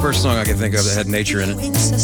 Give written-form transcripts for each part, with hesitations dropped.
First song I could think of that had nature in it.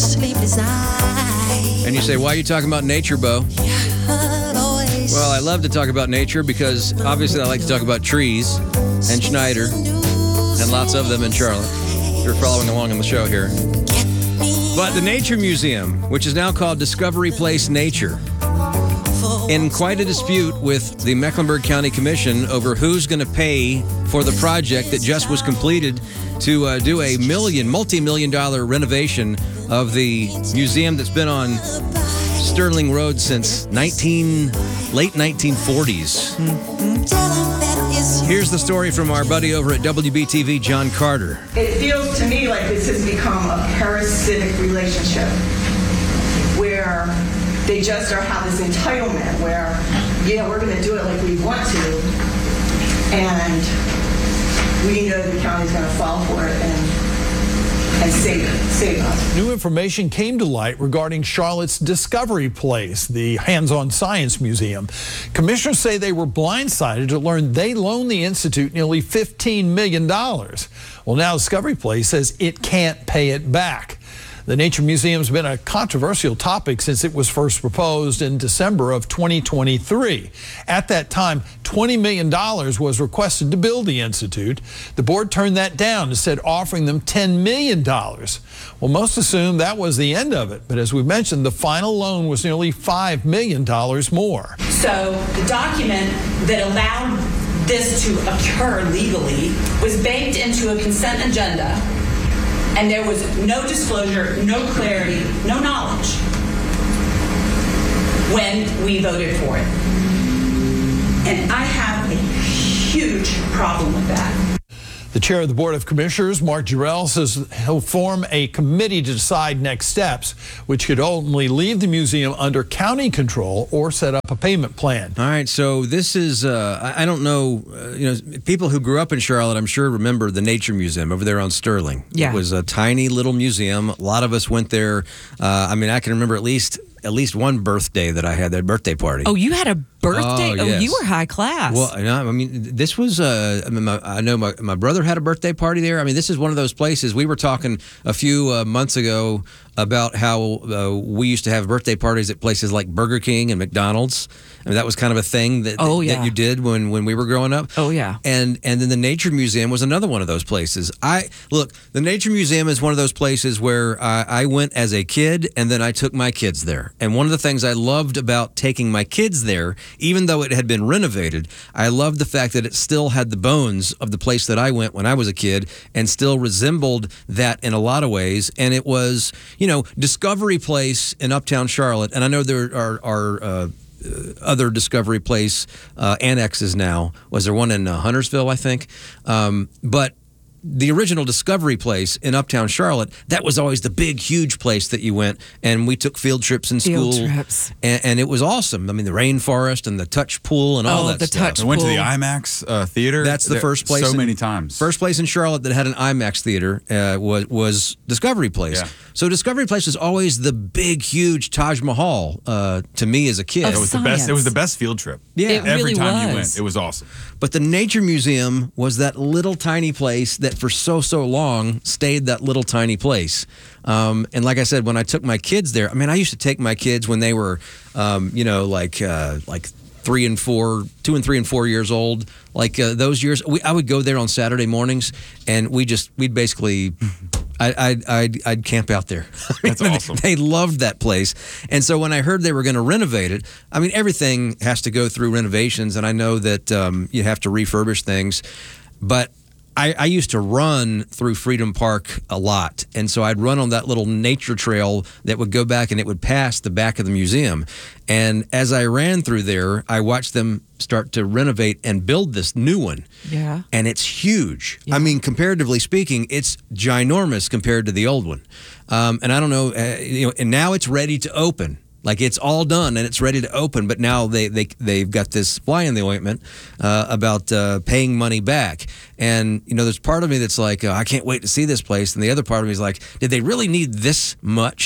And you say, why are you talking about nature, Bo? Well, I love to talk about nature because obviously I like to talk about trees and Schneider and lots of them in Charlotte. If you're following along on the show here. But the Nature Museum, which is now called Discovery Place Nature, in quite a dispute with the Mecklenburg County Commission over who's going to pay for the project that just was completed to do a multi-million-dollar renovation of the museum that's been on Sterling Road since late 1940s. Here's the story from our buddy over at WBTV, John Carter. It feels to me like this has become a parasitic relationship where they just have this entitlement where, we're going to do it like we want to, and we know the county's going to fall for it and save us. New information came to light regarding Charlotte's Discovery Place, the hands-on science museum. Commissioners say they were blindsided to learn they loaned the Institute nearly $15 million. Well, now Discovery Place says it can't pay it back. The Nature Museum's been a controversial topic since it was first proposed in December of 2023. At that time, $20 million was requested to build the Institute. The board turned that down, instead offering them $10 million. Well, most assumed that was the end of it, but as we mentioned, the final loan was nearly $5 million more. So the document that allowed this to occur legally was baked into a consent agenda. And there was no disclosure, no clarity, no knowledge when we voted for it. And I have a huge problem with that. The chair of the Board of Commissioners, Mark Jarrell, says he'll form a committee to decide next steps, which could ultimately leave the museum under county control or set up a payment plan. All right, so this is, I don't know, people who grew up in Charlotte, I'm sure remember the Nature Museum over there on Sterling. Yeah. It was a tiny little museum. A lot of us went there. I can remember at least one birthday that I had, that birthday party. Oh, you had a birthday? Oh, yes. You were high class. Well, this was, I know my brother had a birthday party there. This is one of those places. We were talking a few months ago about how we used to have birthday parties at places like Burger King and McDonald's. That was kind of a thing that you did when we were growing up. Oh, yeah. And then the Nature Museum was another one of those places. The Nature Museum is one of those places where I went as a kid, and then I took my kids there. And one of the things I loved about taking my kids there, even though it had been renovated, I loved the fact that it still had the bones of the place that I went when I was a kid and still resembled that in a lot of ways. And it was, Discovery Place in Uptown Charlotte. And I know there are other Discovery Place annexes now. Was there one in Huntersville, I think? But the original Discovery Place in Uptown Charlotte, that was always the big, huge place that you went, and we took field trips in school. And it was awesome. The rainforest and the touch pool and all that the stuff. touch I went to the IMAX theater. That's the first place. So many times. First place in Charlotte that had an IMAX theater was Discovery Place. Yeah. So Discovery Place was always the big, huge Taj Mahal to me as a kid. Of It was the best. It was the best field trip. Yeah. It Every really time you was. went, it was awesome. But the Nature Museum was that little tiny place that for so long stayed that little tiny place. And like I said, when I took my kids there, I used to take my kids when they were, like 3 and 4, 2 and 3 and 4 years old. Those years, I would go there on Saturday mornings, and we'd basically. I'd camp out there. That's awesome. They loved that place. And so when I heard they were going to renovate it, everything has to go through renovations, and I know that you have to refurbish things. But I used to run through Freedom Park a lot, and so I'd run on that little nature trail that would go back, and it would pass the back of the museum. And as I ran through there, I watched them start to renovate and build this new one. Yeah. And it's huge. Yeah. Comparatively speaking, it's ginormous compared to the old one. And I don't know, and now it's ready to open. It's all done and it's ready to open, but now they've got this fly in the ointment about paying money back. And there's part of me that's like, I can't wait to see this place, and the other part of me is like, did they really need this much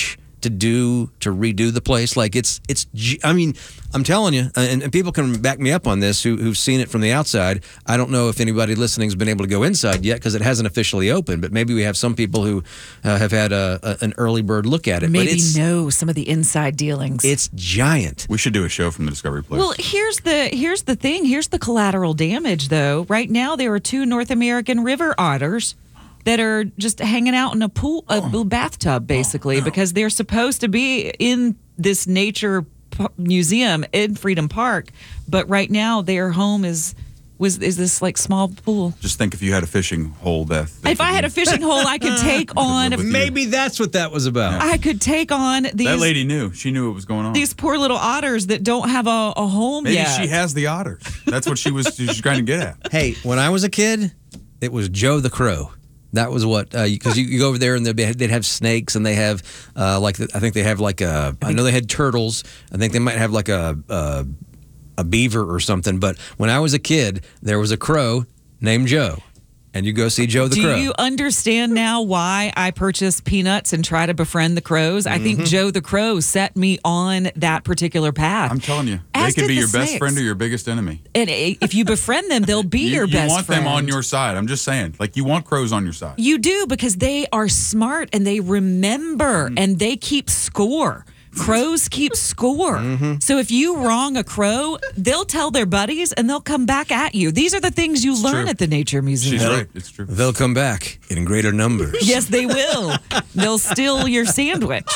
to redo the place. Like I mean, I'm telling you, and people can back me up on this who've seen it from the outside. I don't know if anybody listening has been able to go inside yet because it hasn't officially opened, but maybe we have some people who have had an early bird look at it. Maybe know some of the inside dealings. It's giant. We should do a show from the Discovery Place. Well, here's the thing. Here's the collateral damage, though. Right now, there are 2 North American river otters that are just hanging out in a pool, a bathtub, basically, because they're supposed to be in this nature museum in Freedom Park, but right now their home is this like small pool. Just think if you had a fishing hole, Beth. If I had a fishing hole, I could take on. Maybe that's what that was about. I could take on these. That lady knew. She knew what was going on. These poor little otters that don't have a home Maybe yet. she has the otters. That's what she was trying to get at. Hey, when I was a kid, it was Joe the Crow. That was what, because you go over there and they'd have snakes and they have I think they have I know they had turtles. I think they might have like a beaver or something. But when I was a kid, there was a crow named Joe. And you go see Joe the Crow. Do you understand now why I purchase peanuts and try to befriend the crows? I think Joe the Crow set me on that particular path. I'm telling you, they As could did be the your best snakes. friend or your biggest enemy. And if you befriend them, they'll be your best friend. You want them on your side. I'm just saying. Like, you want crows on your side. You do, because they are smart and they remember and they keep score. Crows keep score. So if you wrong a crow, they'll tell their buddies and they'll come back at you. These are the things you learn true. at the Nature Museum. She's right. It's true. They'll come back in greater numbers. Yes, they will. They'll steal your sandwich.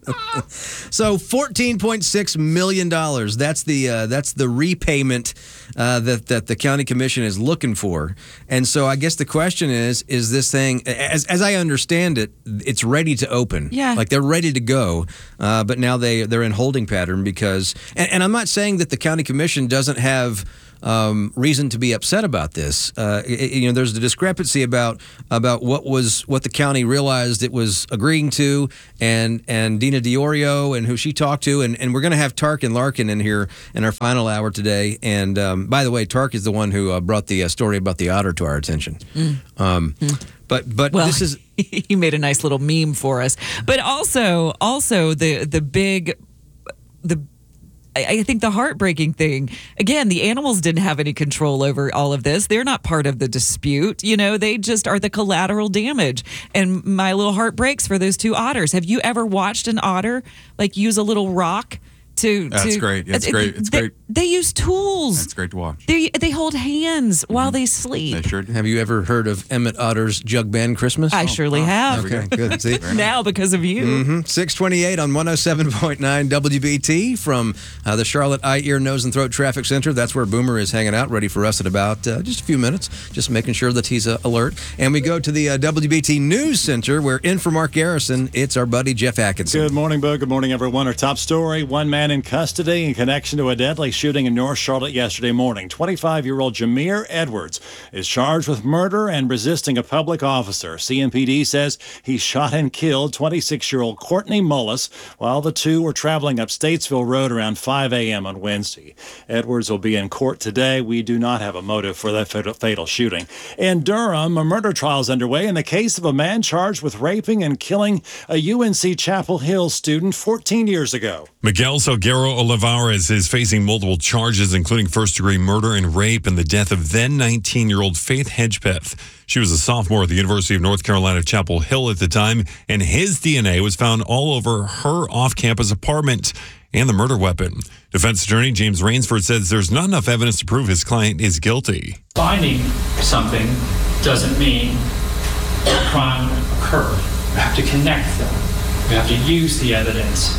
So $14.6 million. That's the repayment that the county commission is looking for. And so I guess the question is this thing, as I understand it, it's ready to open. Yeah. Like they're ready to go. But now they're in holding pattern because, and I'm not saying that the county commission doesn't have reason to be upset about this. There's the discrepancy about what the county realized it was agreeing to, and Dina Diorio and who she talked to, and we're going to have Tark and Larkin in here in our final hour today. And by the way, Tark is the one who brought the story about the otter to our attention. But Well, this is. He made a nice little meme for us. But also I think the heartbreaking thing, again, the animals didn't have any control over all of this. They're not part of the dispute. They just are the collateral damage. And my little heart breaks for those 2 otters. Have you ever watched an otter use a little rock to? That's great. Yeah, it's great. It's great. They use tools. It's great to watch. They hold hands while they sleep. They sure do. Have you ever heard of Emmett Otter's Jug Band Christmas? I surely have. Okay, good. See? Now because of you. 628 on 107.9 WBT from the Charlotte Eye, Ear, Nose, and Throat Traffic Center. That's where Boomer is hanging out, ready for us at about just a few minutes, just making sure that he's alert. And we go to the WBT News Center, where in for Mark Garrison, it's our buddy Jeff Atkinson. Good morning, Bo. Good morning, everyone. Our top story, one man in custody in connection to a deadly shooting in North Charlotte yesterday morning. 25-year-old Jameer Edwards is charged with murder and resisting a public officer. CMPD says he shot and killed 26-year-old Courtney Mullis while the two were traveling up Statesville Road around 5 a.m. on Wednesday. Edwards will be in court today. We do not have a motive for that fatal shooting. In Durham, a murder trial is underway in the case of a man charged with raping and killing a UNC Chapel Hill student 14 years ago. Miguel Salguero Olivares is facing multiple charges, including first-degree murder and rape and the death of then 19-year-old Faith Hedgepeth. She was a sophomore at the University of North Carolina Chapel Hill at the time, and his DNA was found all over her off-campus apartment and the murder weapon. Defense attorney James Rainsford says there's not enough evidence to prove his client is guilty. Finding something doesn't mean a crime occurred. You have to connect them. You have to use the evidence.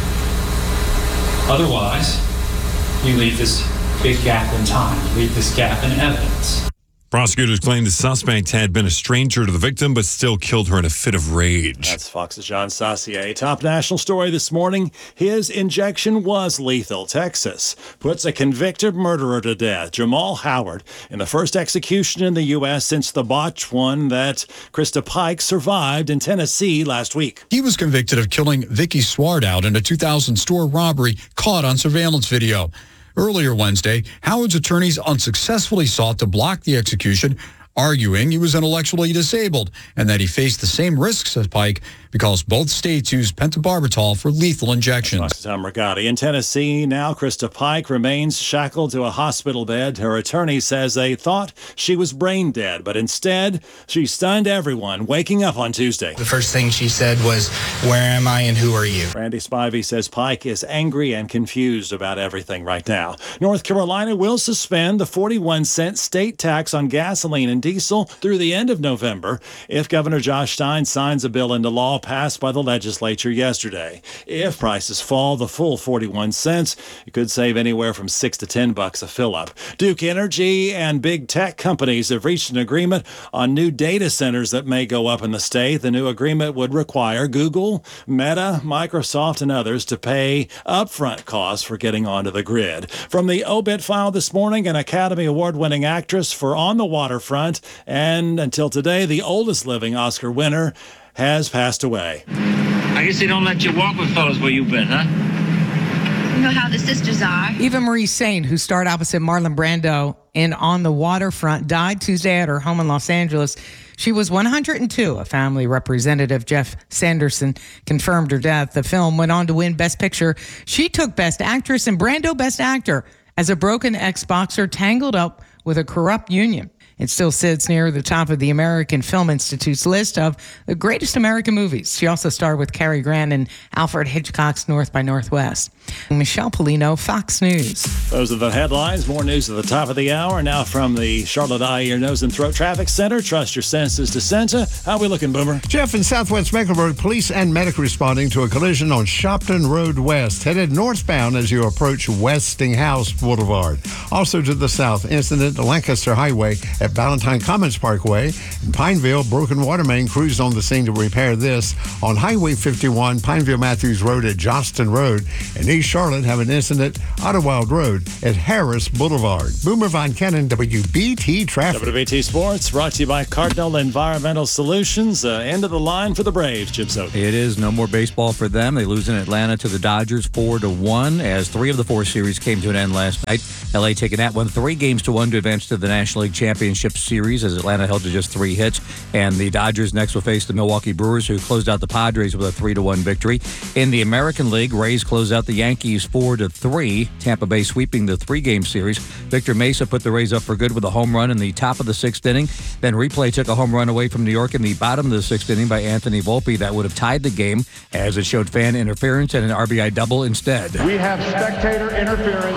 Otherwise, you leave this big gap in time. You leave this gap in evidence. Prosecutors claim the suspect had been a stranger to the victim, but still killed her in a fit of rage. That's Fox's John Saucier. Top national story this morning. His injection was lethal. Texas puts a convicted murderer to death, Jamal Howard, in the first execution in the U.S. since the botched one that Krista Pike survived in Tennessee last week. He was convicted of killing Vicky Swartout in a 2000 store robbery caught on surveillance video. Earlier Wednesday, Howard's attorneys unsuccessfully sought to block the execution, arguing he was intellectually disabled and that he faced the same risks as Pike because both states use pentobarbital for lethal injections. Tom Rigotti. In Tennessee, now Krista Pike remains shackled to a hospital bed. Her attorney says they thought she was brain dead, but instead, she stunned everyone waking up on Tuesday. The first thing she said was, "Where am I and who are you?" Randy Spivey says Pike is angry and confused about everything right now. North Carolina will suspend the 41-cent state tax on gasoline and diesel through the end of November if Governor Josh Stein signs a bill into law passed by the legislature yesterday. If prices fall the full 41 cents, it could save anywhere from $6 to $10 a fill-up. Duke Energy and big tech companies have reached an agreement on new data centers that may go up in the state. The new agreement would require Google, Meta, Microsoft, and others to pay upfront costs for getting onto the grid. From the Obit file this morning, an Academy Award-winning actress for On the Waterfront, and until today, the oldest living Oscar winner, has passed away. I guess they don't let you walk with fellas where you've been, huh? You know how the sisters are. Eva Marie Saint, who starred opposite Marlon Brando in On the Waterfront, died Tuesday at her home in Los Angeles. She was 102. A family representative, Jeff Sanderson, confirmed her death. The film went on to win Best Picture. She took Best Actress and Brando Best Actor as a broken ex-boxer tangled up with a corrupt union. It still sits near the top of the American Film Institute's list of the greatest American movies. She also starred with Cary Grant in Alfred Hitchcock's North by Northwest. Michelle Polino, Fox News. Those are the headlines. More news at the top of the hour. Now from the Charlotte Eye, Ear, Nose, and Throat Traffic Center. Trust your senses to Santa. How we looking, Boomer? Jeff, in southwest Mecklenburg, police and medic responding to a collision on Shopton Road West, headed northbound as you approach Westinghouse Boulevard. Also to the south, incident at Lancaster Highway at Valentine Commons Parkway. In Pineville, broken water main crews on the scene to repair this. On Highway 51, Pineville Matthews Road at Johnston Road. And East Charlotte have an incident, Otterwild Road at Harris Boulevard. Boomer Von Cannon, WBT Traffic. WBT Sports brought to you by Cardinal Environmental Solutions. End of the line for the Braves, Jim Soto. It is no more baseball for them. They lose in Atlanta to the Dodgers 4-1 as 3 of the 4 series came to an end last night. LA taking that one 3-1 to advance to the National League Championship Series as Atlanta held to just 3 hits. And the Dodgers next will face the Milwaukee Brewers, who closed out the Padres with a 3-1 victory. In the American League, Rays closed out the Yankees 4-3. Tampa Bay sweeping the 3-game series. Victor Mesa put the Rays up for good with a home run in the top of the 6th inning. Then Replay took a home run away from New York in the bottom of the 6th inning by Anthony Volpe that would have tied the game, as it showed fan interference and an RBI double instead. We have spectator interference.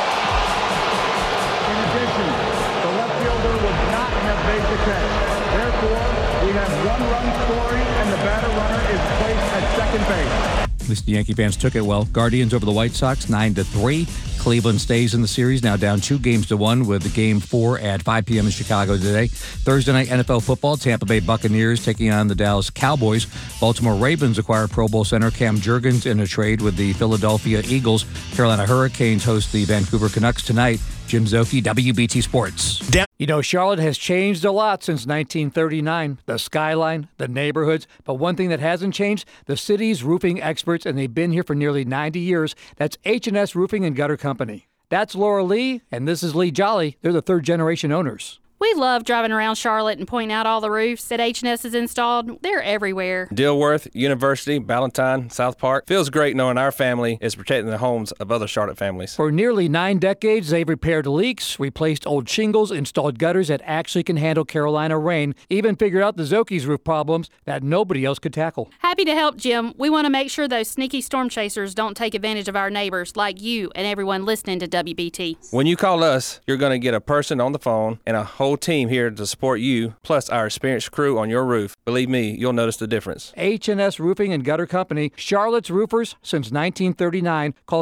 In addition, the left fielder would not have made the catch. Therefore, we have 1 run scoring, and the batter runner is placed at second base. At least the Yankee fans took it well. Guardians over the White Sox 9-3. Cleveland stays in the series, now down 2-1 with the Game 4 at 5 p.m. in Chicago today. Thursday night NFL football, Tampa Bay Buccaneers taking on the Dallas Cowboys. Baltimore Ravens acquire Pro Bowl center Cam Jurgens in a trade with the Philadelphia Eagles. Carolina Hurricanes host the Vancouver Canucks tonight. Jim Zoki, WBT Sports. You know, Charlotte has changed a lot since 1939. The skyline, the neighborhoods. But one thing that hasn't changed, the city's roofing experts, and they've been here for nearly 90 years. That's H&S Roofing and Gutter Company. That's Laura Lee, and this is Lee Jolly. They're the 3rd-generation owners. We love driving around Charlotte and pointing out all the roofs that H&S has installed. They're everywhere. Dilworth, University, Ballantyne, South Park. Feels great knowing our family is protecting the homes of other Charlotte families. For nearly 9 decades, they've repaired leaks, replaced old shingles, installed gutters that actually can handle Carolina rain, even figured out the Zoki's roof problems that nobody else could tackle. Happy to help, Jim. We want to make sure those sneaky storm chasers don't take advantage of our neighbors like you and everyone listening to WBT. When you call us, you're going to get a person on the phone and a whole team here to support you, plus our experienced crew on your roof. Believe me, you'll notice the difference. H&S Roofing and Gutter Company, Charlotte's roofers since 1939. Call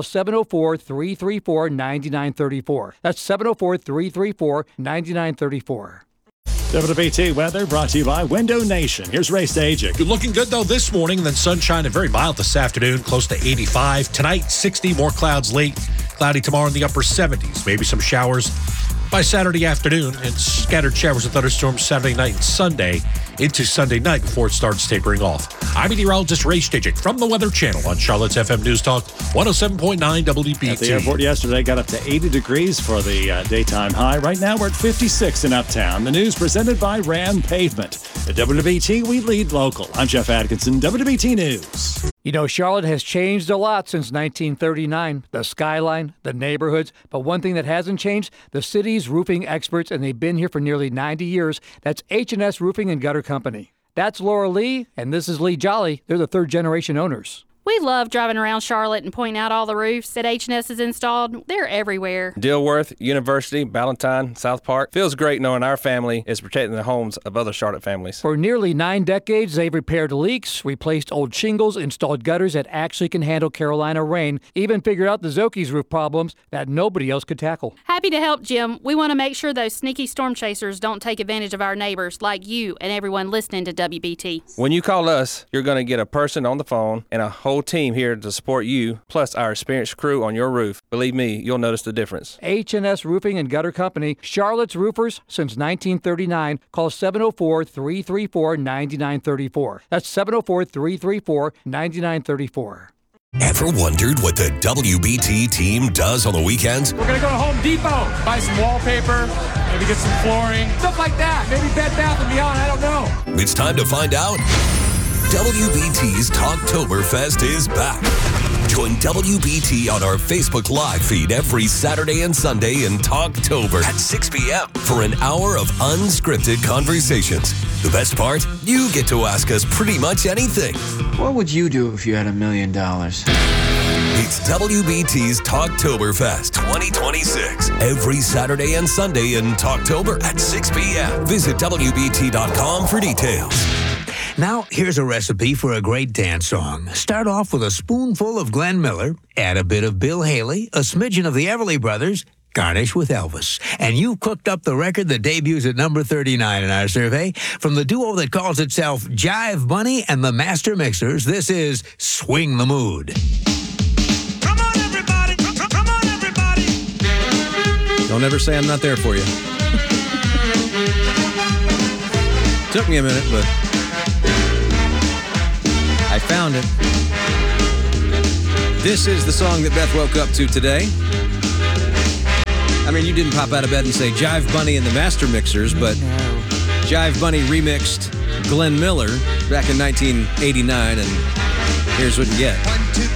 704-334-9934. That's 704-334-9934. WBT weather brought to you by Window Nation. Here's Ray Stajic. You're looking good, though, this morning, then sunshine and very mild this afternoon, close to 85. Tonight, 60, more clouds late. Cloudy tomorrow in the upper 70s. Maybe some showers by Saturday afternoon, and scattered showers and thunderstorms Saturday night and Sunday into Sunday night before it starts tapering off. I'm meteorologist Ray Stajic from the Weather Channel on Charlotte's FM News Talk 107.9 WBT. At the airport yesterday, got up to 80 degrees for the daytime high. Right now, we're at 56 in Uptown. The news presented by Ram Pavement. At WBT, we lead local. I'm Jeff Atkinson, WBT News. You know, Charlotte has changed a lot since 1939. The skyline, the neighborhoods. But one thing that hasn't changed, the city's roofing experts, and they've been here for nearly 90 years. That's H&S Roofing and Gutter Company. That's Laura Lee, and this is Lee Jolly. They're the third-generation owners. We love driving around Charlotte and pointing out all the roofs that H&S has installed. They're everywhere. Dilworth, University, Ballantyne, South Park. Feels great knowing our family is protecting the homes of other Charlotte families. For nearly 9 decades, they've repaired leaks, replaced old shingles, installed gutters that actually can handle Carolina rain, even figured out the Zoki's roof problems that nobody else could tackle. Happy to help, Jim. We want to make sure those sneaky storm chasers don't take advantage of our neighbors like you and everyone listening to WBT. When you call us, you're going to get a person on the phone and a whole team here to support you, plus our experienced crew on your roof. Believe me, you'll notice the difference. H&S Roofing and Gutter Company, Charlotte's roofers since 1939. Call 704-334-9934. That's 704-334-9934. Ever wondered what the WBT team does on the weekends? We're going to go to Home Depot, buy some wallpaper, maybe get some flooring, stuff like that. Maybe Bed Bath & Beyond, I don't know. It's time to find out. WBT's Talktoberfest is back. Join WBT on our Facebook Live feed every Saturday and Sunday in Talktober at 6 p.m. for an hour of unscripted conversations. The best part? You get to ask us pretty much anything. What would you do if you had $1 million? It's WBT's Talktoberfest 2026. Every Saturday and Sunday in Talktober at 6 p.m. Visit WBT.com for details. Now, here's a recipe for a great dance song. Start off with a spoonful of Glenn Miller, add a bit of Bill Haley, a smidgen of the Everly Brothers, garnish with Elvis. And you've cooked up the record that debuts at number 39 in our survey. From the duo that calls itself Jive Bunny and the Master Mixers, this is Swing the Mood. Come on, everybody. Come on, everybody. Don't ever say I'm not there for you. Took me a minute, but I found it. This is the song that Beth woke up to today. I mean, you didn't pop out of bed and say Jive Bunny and the Master Mixers, but Jive Bunny remixed Glenn Miller back in 1989, and here's what you get.